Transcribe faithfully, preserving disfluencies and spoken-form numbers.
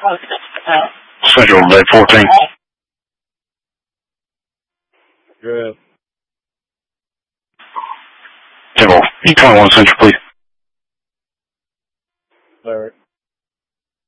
Central, day fourteen. Good. Temple, E twenty-one Central, please. Larry.